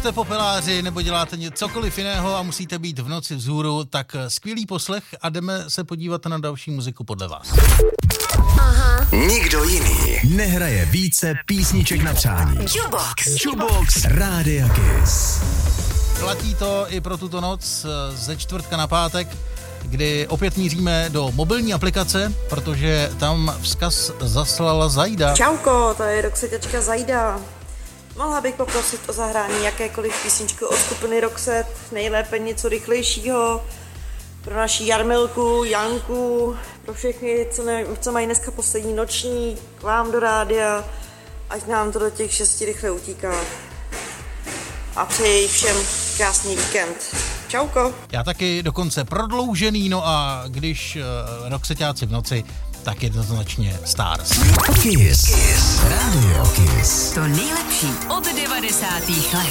Jste popeláři nebo děláte cokoliv jiného a musíte být v noci vzhůru, tak skvělý poslech a jdeme se podívat na další muziku podle vás. Aha. Nikdo jiný nehraje více písniček na přání. Jukebox Rádia Kiss. Platí to i pro tuto noc ze čtvrtka na pátek, kdy opět míříme do mobilní aplikace, protože tam vzkaz zaslala Zajda. Čauko, to je Roxeťačka Zajda. Mohla bych poprosit o zahrání jakékoliv písničku od skupiny Roxet, nejlépe něco rychlejšího, pro naši Jarmilku, Janku, pro všechny, co mají dneska poslední noční, k vám do rádia, ať nám to do těch 6 rychle utíká. A přeji všem krásný víkend. Čauko. Já taky dokonce prodloužený, no a když Roxeťáci v noci, tak je to značně Stars. Kiss. Radio Kiss. To nejlepší od 90. let.